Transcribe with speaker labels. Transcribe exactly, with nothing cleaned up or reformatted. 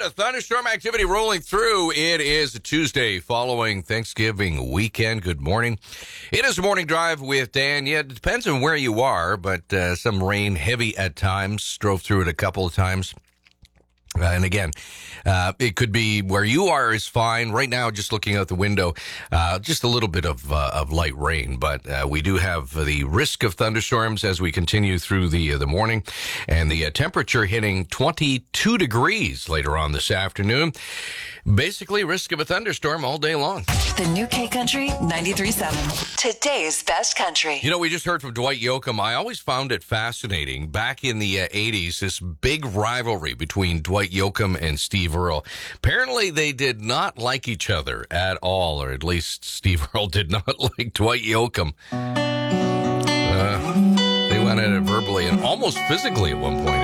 Speaker 1: A thunderstorm activity rolling through. It is a Tuesday following Thanksgiving weekend. Good morning. It is a morning drive with Dan. Yeah, it depends on where you are, but uh, some rain, heavy at times. Drove through it a couple of times. Uh, and again, uh, it could be where you are is fine. Right now, just looking out the window, uh, just a little bit of uh, of light rain. But uh, we do have the risk of thunderstorms as we continue through the uh, the morning. And the uh, temperature hitting twenty-two degrees later on this afternoon. Basically, risk of a thunderstorm all day long.
Speaker 2: The new K Country ninety-three point seven. Today's best country.
Speaker 1: You know, we just heard from Dwight Yoakam. I always found it fascinating. Back in the uh, eighties, this big rivalry between Dwight Yoakam and Steve Earle. Apparently, they did not like each other at all, or at least Steve Earle did not like Dwight Yoakam. Uh, they went at it verbally and almost physically at one point.